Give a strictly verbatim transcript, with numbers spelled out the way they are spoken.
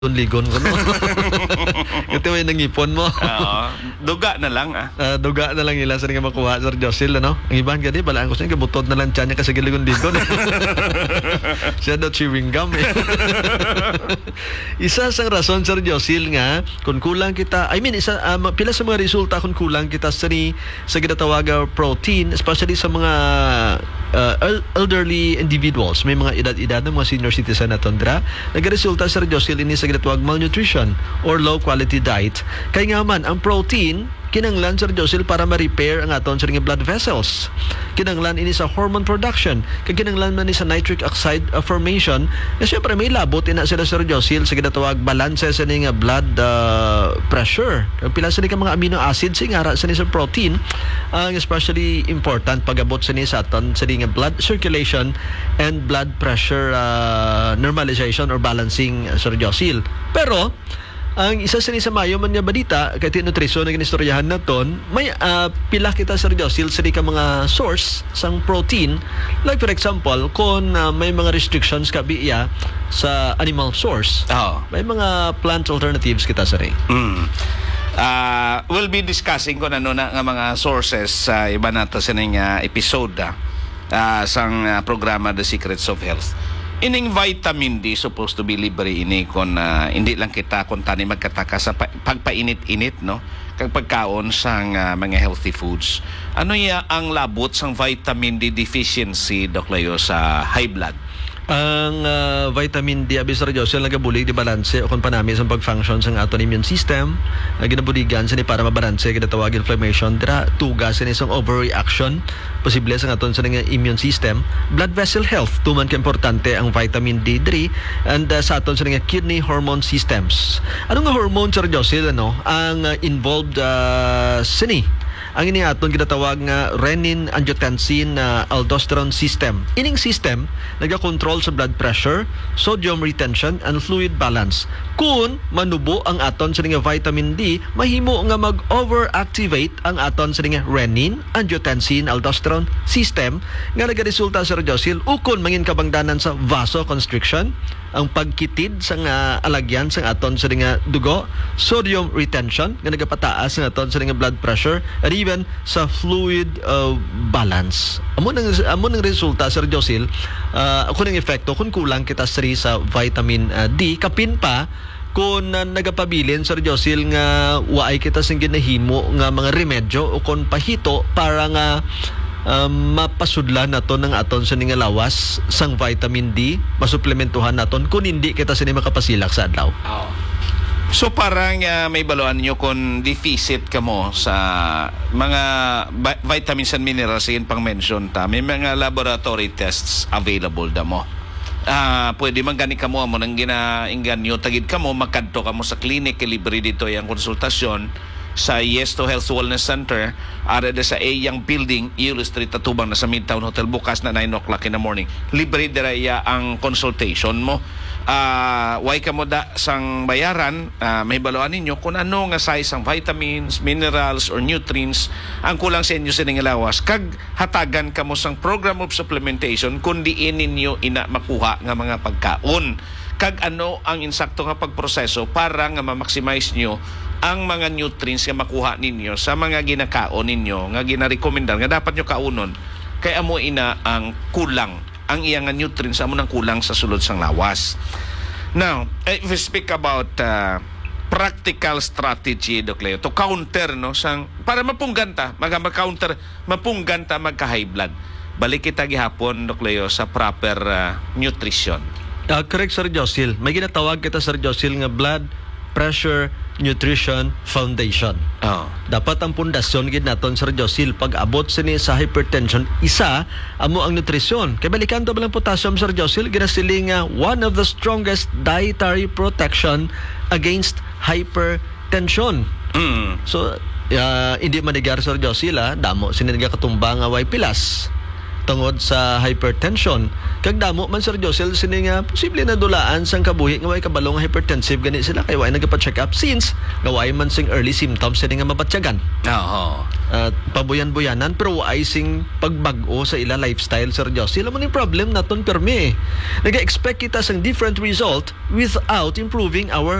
ligon ko no. Ito may nangipon mo. Oo. Duga na lang ah. Uh, duga na lang ila sa nga makuha Sir Josil ano. Ang iban gani balaan ko sa gabutod na lang tiyan niya kasi ligon-ligon. Siya daw chewing gum eh. Isa sang rason Sir Josil nga kung kulang kita, I mean isa um, pila sa mga resulta kung kulang kita sa ni sa ginatawaga protein, especially sa mga uh, elderly individuals, may mga edad-edad ng mga senior citizen na tondra, nagresulta Sir Josil ini sa ginatawag malnutrition or low quality diet. Kaya nga man ang protein kinanglan Sir Josil para ma-repair ang aton sa nga blood vessels. Kinanglan ini sa hormone production. Kaya kinanglan man ni sa nitric oxide uh, formation. Na syempre may labot ina sila Sir Josil sa ginatawag balance sa ni nga blood uh, pressure. Pila sa ni ka mga amino acids sa ngara sa ni sa protein ang uh, especially important pag-abot sa ni sa aton sa ni nga blood circulation and blood pressure uh, normalization or balancing uh, Sir Josil. Pero ang isa sa ni sa mayo man nga balita kay nutrisyon nga ginistoryahan naton may uh, pila kita Sir Josil sa ka mga source sang protein, like for example kung uh, may mga restrictions ka biya sa animal source. Oh. May mga plant alternatives kita sa rin. Mm. Uh, we'll be discussing kung ano na nga mga sources sa uh, iba nato sa ning uh, episode uh, sang uh, programa The Secrets of Health. Ining vitamin D supposed to be libre ini kon uh, hindi lang kita kon tani magkataka sa pa- pagpainit-init no kag pagkaon sang uh, mga healthy foods. Ano ya ang labot sang vitamin D deficiency Doc Leo sa high blood? Ang uh, vitamin D abi Sir Josil nagabulig di balanse o kung panami sa pag-function sa aton immune system na ginabuligan sa ni para mabalanse kada tawag inflammation dira tugas sa isang overreaction posible sa aton sa nga immune system, blood vessel health tuman ka importante ang vitamin D three and uh, sa aton sa nga kidney hormone systems. Ano nga hormone Sir Josil ano ang uh, involved uh, sini ang ini aton ginatawag nga renin angiotensin uh, aldosterone system. Ining system naga-control sa blood pressure, sodium retention and fluid balance. Kung manubo ang aton sa nga vitamin D, mahimo nga mag-overactivate ang aton sa nga renin angiotensin aldosterone system nga nagaresulta Sir Josil ukon mangin kabangdanan sa vasoconstriction, ang pagkitid sa nga alagyan sa aton sa nga dugo, sodium retention nga nagapataas sa aton sa nga blood pressure, and even sa fluid uh, balance. Amo nang amo nang resulta Sir Josil, uh, ako nang epekto kung kulang kita sri sa vitamin uh, D, kapin pa kung uh, nagapabilin Sir Josil nga waay kita sing ginahimo nga mga remedyo o kon pahito para nga Um, mapasudlan naton ng aton sa nga lawas sang vitamin D, masuplementuhan naton kung hindi kita sini makapasilak sa adlaw. Oh. So parang uh, may baluan nyo kung deficit ka mo sa mga ba- vitamins and minerals yung pang-mention ta, may mga laboratory tests available da mo. Uh, pwede man gani ka mo mo nang ginainggan nyo, tagid ka mo, magkanto ka mo sa clinic, libre dito yung konsultasyon sa Yes to Health Wellness Center ara sa A Yang Building, Euro Street, Tatubang na sa Midtown Hotel bukas na nine o'clock in the morning. Libre dira ya ang consultation mo. Uh, way ka mo da sang bayaran, uh, may baluan ninyo kung ano nga size ang vitamins, minerals or nutrients ang kulang sa inyo sa nga lawas. Kag hatagan ka mo sang program of supplementation kung diin ninyo ina makuha nga mga pagkaon. Kag ano ang insakto nga pagproseso para nga ma-maximize nyo ang mga nutrients nga makuha ninyo sa mga ginakaon ninyo nga ginarekomendar nga dapat nyo kaunon kay amo ina ang kulang ang iyang nga nutrients amo nang kulang sa sulod sang lawas. Now if we speak about uh, practical strategy Doc Leo to counter no sang para mapungganta maga mag-counter mapungganta magka high blood, balik kita gihapon Doc Leo sa proper uh, nutrition. Uh, correct Sir Josil, may ginatawag kita Sir Josil nga blood pressure nutrition foundation. Oh. Dapat ang pundasyon gid naton Sir Josil pag abot sini sa hypertension, isa amo ang nutrisyon. Kay balikan to balang potassium Sir Josil ginasiling nga one of the strongest dietary protection against hypertension. Mm. So uh, hindi manigar Sir Josil, damo sini nagakatumba nga way pilas. tungod sa hypertension. Kag damo man Sir Josel sini nga posible na dulaan sang kabuhi nga way kabalo nga hypertensive gani sila kay way nagapa-check up since gaway man sing early symptoms sini nga mapatyagan. Oo. At pabuyan-buyanan pero way sing pagbag-o sa ila lifestyle Sir Josel. Sila man yung problem naton permi. Nag-expect kita sang different result without improving our